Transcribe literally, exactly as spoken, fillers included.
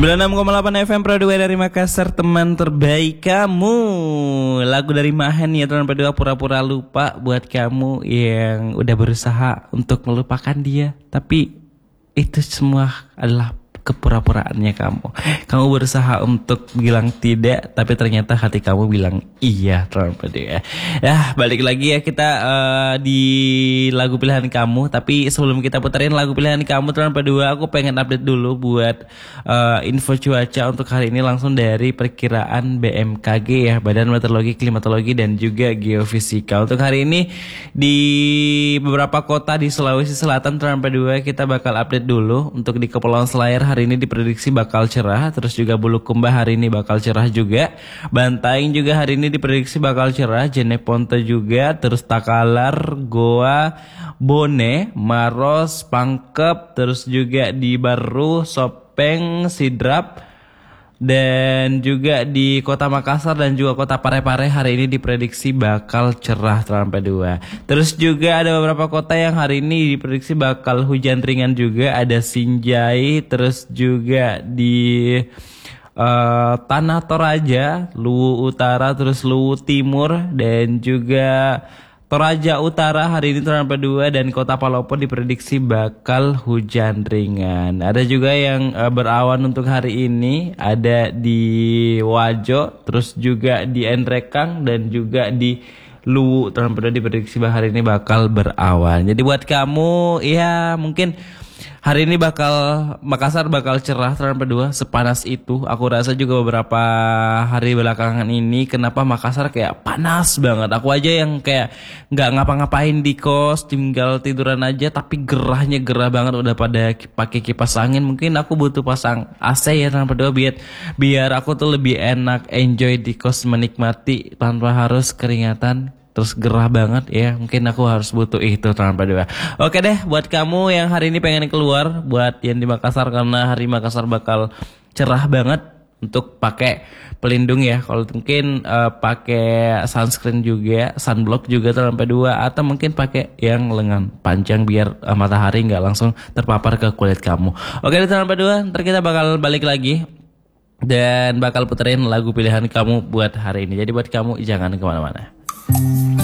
sembilan puluh enam koma delapan F M Pro dua dari Makassar, teman terbaik kamu. Lagu dari Mahen ya teman berdua, pura-pura lupa buat kamu yang udah berusaha untuk melupakan dia, tapi itu semua adalah kepura-puraannya kamu. Kamu berusaha untuk bilang tidak, tapi ternyata hati kamu bilang iya, teman berdua. Ya, balik lagi ya kita uh, di lagu pilihan kamu. Tapi sebelum kita puterin lagu pilihan kamu, teman berdua, aku pengen update dulu buat uh, info cuaca untuk hari ini langsung dari perkiraan B M K G ya, Badan Meteorologi, Klimatologi dan juga Geofisika. Untuk hari ini di beberapa kota di Sulawesi Selatan, teman berdua, kita bakal update dulu. Untuk di Kepulauan Selayar hari ini diprediksi bakal cerah, terus juga Bulukumba hari ini bakal cerah juga, Bantaing juga hari ini diprediksi bakal cerah, Jeneponto juga, terus Takalar, Goa, Bone, Maros, Pangkep, terus juga di Baru, Sopeng, Sidrap, dan juga di Kota Makassar dan juga Kota Parepare hari ini diprediksi bakal cerah sampai dua. Terus juga ada beberapa kota yang hari ini diprediksi bakal hujan ringan juga, ada Sinjai, terus juga di uh, Tanah Toraja, Luwu Utara, terus Luwu Timur dan juga Toraja Utara hari ini terdapat dua, dan Kota Palopo diprediksi bakal hujan ringan. Ada juga yang uh, berawan untuk hari ini, ada di Wajo, terus juga di Enrekang dan juga di Luwu terdapat dua diprediksi hari ini bakal berawan. Jadi buat kamu ya mungkin hari ini bakal Makassar bakal cerah terdapat dua, sepanas itu. Aku rasa juga beberapa hari belakangan ini kenapa Makassar kayak panas banget. Aku aja yang kayak nggak ngapa-ngapain di kos, tinggal tiduran aja, tapi gerahnya gerah banget, udah pada pakai kipas angin. Mungkin aku butuh pasang A C ya terdapat dua, biar biar aku tuh lebih enak enjoy di kos, menikmati tanpa harus keringatan terus gerah banget ya. Mungkin aku harus butuh itu tanpa dua. Oke deh, buat kamu yang hari ini pengen keluar, buat yang di Makassar, karena hari Makassar bakal cerah banget, untuk pakai pelindung ya. Kalau mungkin uh, pakai sunscreen juga, sunblock juga tanpa dua, atau mungkin pakai yang lengan panjang biar uh, matahari nggak langsung terpapar ke kulit kamu. Oke deh tanpa dua, ntar kita bakal balik lagi dan bakal puterin lagu pilihan kamu buat hari ini. Jadi buat kamu jangan kemana-mana.